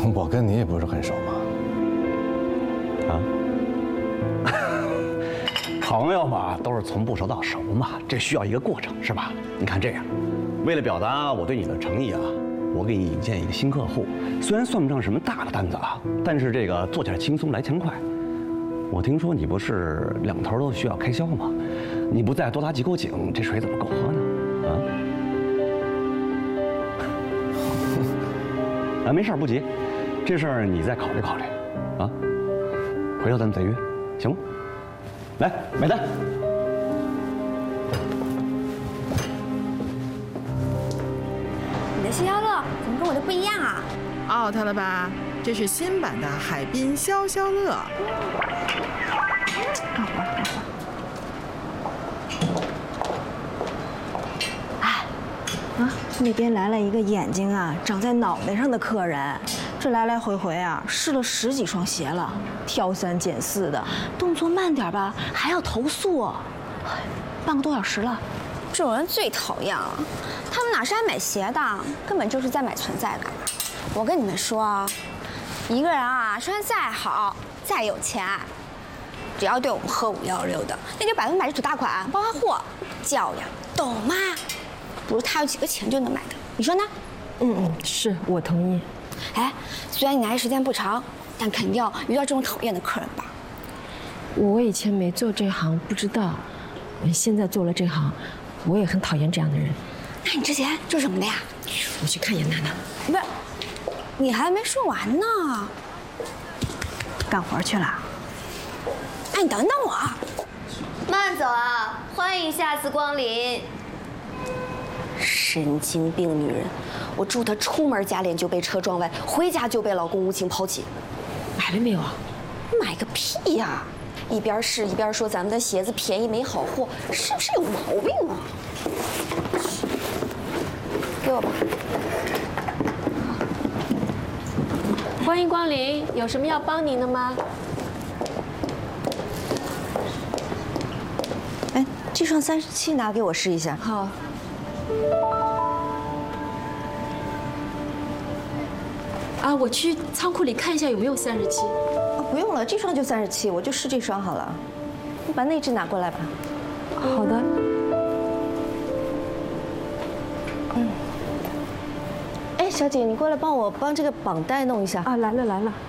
我跟你也不是很熟嘛。啊？ 朋友嘛，都是从不熟到熟嘛，这需要一个过程，是吧？你看这样，为了表达我对你的诚意啊，我给你引荐一个新客户，虽然算不上什么大的单子啊，但是这个做起来轻松，来钱快。我听说你不是两头都需要开销吗？你不再多打几口井，这水怎么够喝呢？啊？没事不急，这事儿你再考虑考虑，啊？回头咱们再约，行吗？来，买单。 你的消消乐怎么跟我的不一样啊？ out 了吧？这是新版的海滨消消乐。 哎，啊，那边来了一个眼睛啊长在脑袋上的客人，这来来回回啊试了10几双鞋了，挑3拣4的，动作慢点吧还要投诉，半个多小时了。这种人最讨厌了，他们哪是来买鞋的，根本就是在买存在感。我跟你们说啊，一个人啊穿再好再有钱，只要对我们喝516的，那就100%是土大款暴发户，教养懂吗？不是他有几个钱就能买的，你说呢？ 是我同意。 哎，虽然你来的时间不长，但肯定要遇到这种讨厌的客人吧？ 我以前没做这行，不知道。现在做了这行，我也很讨厌这样的人。 那你之前做什么的呀？ 我去看严娜娜。 不是，你还没说完呢。干活去了。哎，你等等我。 慢走啊！欢迎下次光临。 神经病女人！我祝她出门家脸就被车撞歪，回家就被老公无情抛弃。 买了没有啊？ 买个屁呀！一边试一边说咱们的鞋子便宜没好货，是不是有毛病啊？给我吧。 欢迎光临，有什么要帮您的吗？ 哎，这双37拿给我试一下。 好。啊，我去仓库里看一下有没有37。 不用了，这双就37，我就试这双好了。你把那只拿过来吧。 好的。 哎，小姐，你过来帮这个绑带弄一下啊！来了来了。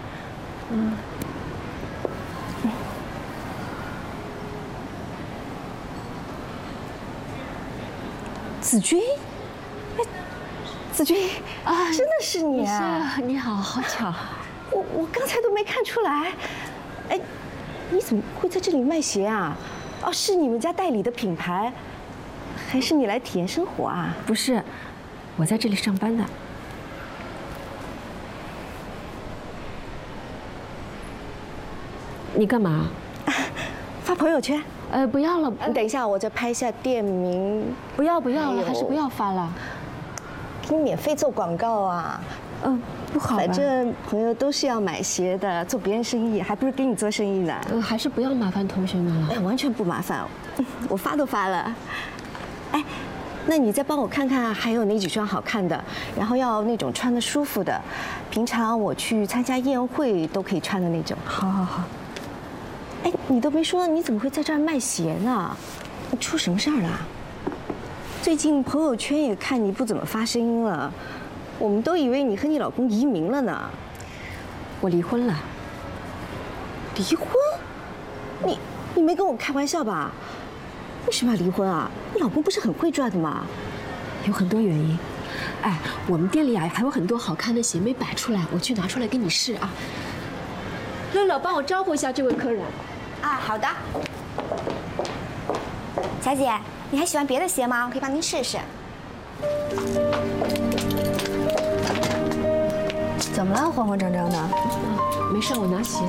子君，哎，子君啊，真的是你啊！ 你好，好巧。 我刚才都没看出来，哎，你怎么会在这里卖鞋啊？哦，是你们家代理的品牌，还是你来体验生活啊？ 不是，我在这里上班的。你干嘛？ 发朋友圈。 不要了。 你等一下，我再拍一下店名。 不要了，还是不要发了。 给你免费做广告啊。 不好吧？ 反正朋友都是要买鞋的，做别人生意，还不是给你做生意呢。 还是不要麻烦同学们了。 哎，完全不麻烦，我发都发了。哎，那你再帮我看看还有哪几双好看的，然后要那种穿得舒服的，平常我去参加宴会都可以穿的那种。 好。 哎，你都没说你怎么会在这儿卖鞋呢？你出什么事儿了？最近朋友圈也看你不怎么发声音了。我们都以为你和你老公移民了呢。 我离婚了。 离婚？你没跟我开玩笑吧？为什么要离婚啊？你老公不是很会赚的吗？ 有很多原因。哎，我们店里啊还有很多好看的鞋没摆出来，我去拿出来给你试啊。乐乐，帮我招呼一下这位客人。 啊，好的。小姐，你还喜欢别的鞋吗？我可以帮您试试。怎么了？慌慌张张的。 没事，我拿鞋。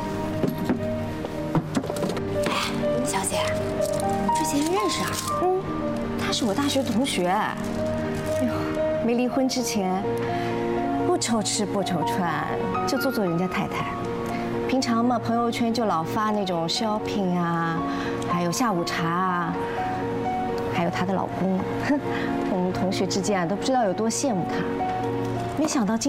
哎，小姐，之前认识啊？他是我大学同学。哎呦，没离婚之前，不愁吃不愁穿，就做人家太太。平常嘛，朋友圈就老发那种 shopping 啊，还有下午茶啊，还有她的老公。我们同学之间啊，都不知道有多羡慕她。没想到